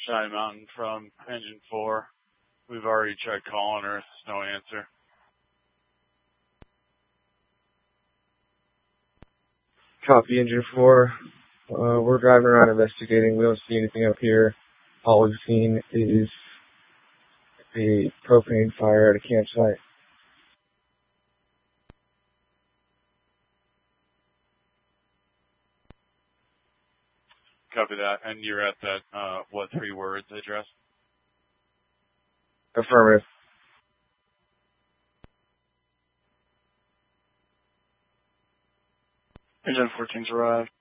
Shy Mountain from Engine 4. We've already tried calling her. No answer. Copy, Engine 4. We're driving around investigating. We don't see anything up here. All we've seen is a propane fire at a campsite. Copy that. And you're at that, 3 words address? Affirmative. Engine 14's arrived.